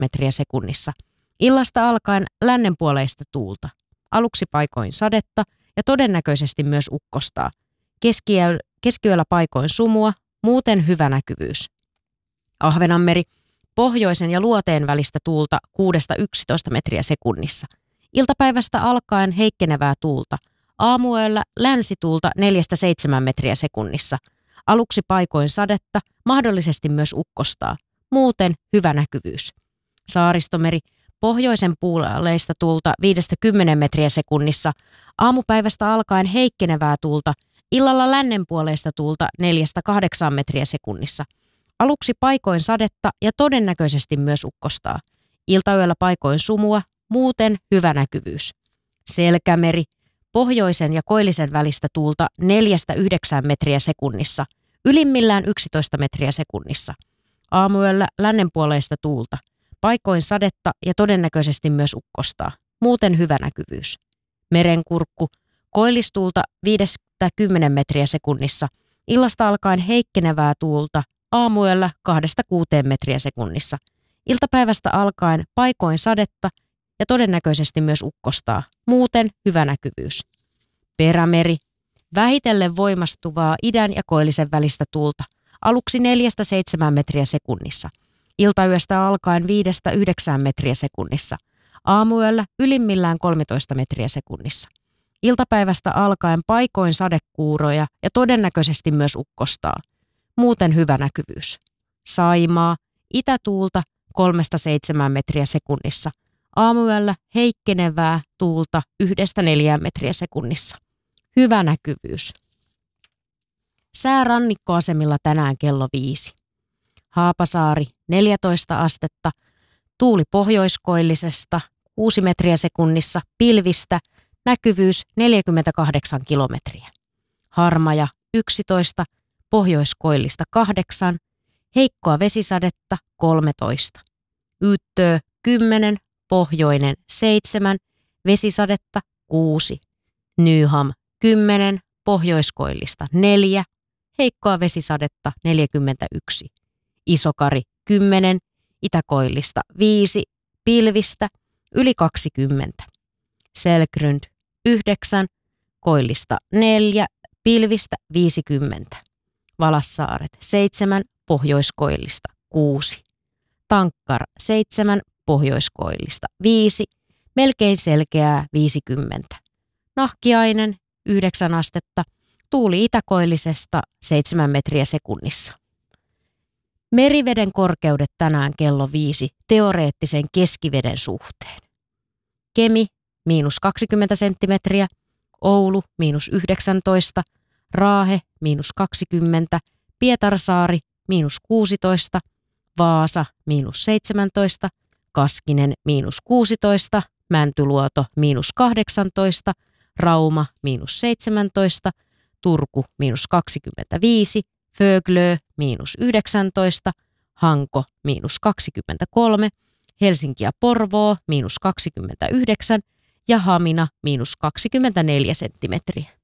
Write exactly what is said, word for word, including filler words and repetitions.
metriä sekunnissa. Illasta alkaen lännenpuoleista tuulta. Aluksi paikoin sadetta ja todennäköisesti myös ukkostaa. Keskiyö- keskiyöllä paikoin sumua, muuten hyvä näkyvyys. Ahvenanmeri, pohjoisen ja luoteen välistä tuulta kuudesta yksitoista metriä sekunnissa. Iltapäivästä alkaen heikkenevää tuulta. Aamuyöllä länsituulta neljästä seitsemään metriä sekunnissa. Aluksi paikoin sadetta, mahdollisesti myös ukkostaa. Muuten hyvä näkyvyys. Saaristomeri, pohjoisen puoleista tuulta viidestä kymmeneen metriä sekunnissa. Aamupäivästä alkaen heikkenevää tuulta. Illalla lännenpuoleista tuulta neljästä kahdeksaan metriä sekunnissa. Aluksi paikoin sadetta ja todennäköisesti myös ukkostaa. Iltayöllä paikoin sumua, muuten hyvä näkyvyys. Selkämeri, pohjoisen ja koillisen välistä tuulta neljästä yhdeksään metriä sekunnissa. Ylimmillään yksitoista metriä sekunnissa. Aamuyöllä lännenpuoleista tuulta. Paikoin sadetta ja todennäköisesti myös ukkostaa. Muuten hyvä näkyvyys. Merenkurkku, koillistuulta viidestä kymmeneen metriä sekunnissa. Illasta alkaen heikkenevää tuulta. Aamuyöllä kahdesta kuuteen metriä sekunnissa. Iltapäivästä alkaen paikoin sadetta ja todennäköisesti myös ukkostaa. Muuten hyvä näkyvyys. Perämeri, vähitellen voimastuvaa idän ja koillisen välistä tuulta. Aluksi neljästä seitsemään metriä sekunnissa. Iltayöstä alkaen viidestä yhdeksään metriä sekunnissa. Aamuyöllä ylimmillään kolmetoista metriä sekunnissa. Iltapäivästä alkaen paikoin sadekuuroja ja todennäköisesti myös ukkostaa. Muuten hyvä näkyvyys. Saimaa, itätuulta kolmesta seitsemään metriä sekunnissa. Aamuyöllä heikkenevää tuulta yhdestä neljään metriä sekunnissa. Hyvä näkyvyys. Sää rannikkoasemilla tänään kello viisi. Haapasaari neljätoista astetta, tuuli pohjoiskoillisesta kuusi metriä sekunnissa, pilvistä, näkyvyys neljäkymmentäkahdeksan kilometriä. Harmaja yksitoista, pohjoiskoillista kahdeksan, heikkoa vesisadetta kolmetoista. Yttöö kymmenen, pohjoinen seitsemän, vesisadetta kuusi. Nyham kymmenen, pohjoiskoillista neljä, heikkoa vesisadetta neljäkymmentäyksi. Isokari kymmenen, itäkoillista viisi, pilvistä yli kaksikymmentä. Selgrund yhdeksän, koillista neljä, pilvistä viisikymmentä. Valassaaret seitsemän, pohjoiskoillista kuusi. Tankkar seitsemän, pohjoiskoillista viisi, melkein selkeää viisikymmentä. Nahkiainen yhdeksän astetta, tuuli itäkoillisesta seitsemän metriä sekunnissa. Meriveden korkeudet tänään kello viisi teoreettisen keskiveden suhteen. Kemi miinus kaksikymmentä senttimetriä, Oulu miinus yhdeksäntoista, Raahe miinus kaksikymmentä, Pietarsaari miinus kuusitoista, Vaasa miinus seitsemäntoista, Kaskinen miinus kuusitoista, Mäntyluoto miinus kahdeksantoista, Rauma miinus seitsemäntoista, Turku miinus kaksikymmentäviisi, Föglö miinus yhdeksäntoista, Hanko miinus kaksikymmentäkolme, Helsinki ja Porvoo miinus kaksikymmentäyhdeksän ja Hamina miinus kaksikymmentäneljä senttimetriä.